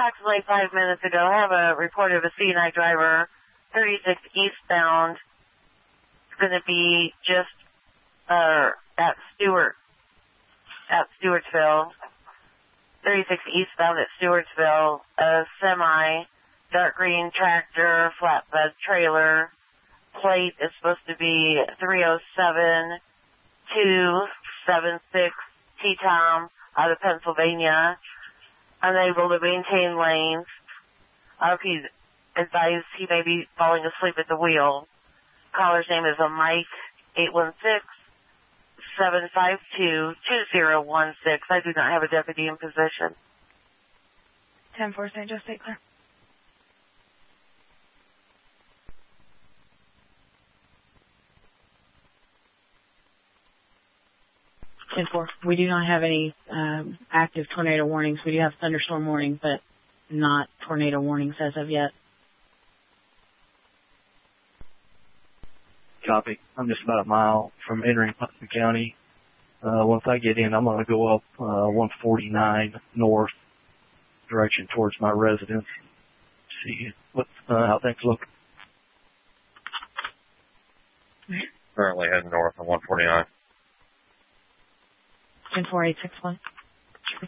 approximately 5 minutes ago, I have a report of a C&I driver, 36 eastbound. It's going to be just at Stewartsville. 36 eastbound at Stewartsville. A semi, dark green tractor, flatbed trailer. Plate is supposed to be 307-276 T-Tom out of Pennsylvania. Unable to maintain lanes. He's advised he may be falling asleep at the wheel. Caller's name is Mike, 816-752-2016. I do not have a deputy in position. 10-4, St. Joe State Clear. We do not have any active tornado warnings. We do have thunderstorm warnings, but not tornado warnings as of yet. Copy. I'm just about a mile from entering Putnam County. Once I get in, I'm going to go up 149 north, direction towards my residence. See how things look. Currently heading north on 149. 10-4, 861.